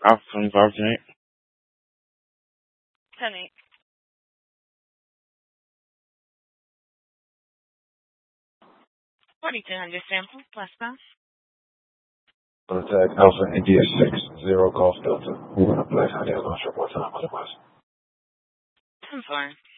Alpha 25 to 8. 10-8. $4,200 sample, Westbound. Contact Alpha India 6, 0 Golf Delta. We're going to play High Launch one more time, otherwise. 10-4.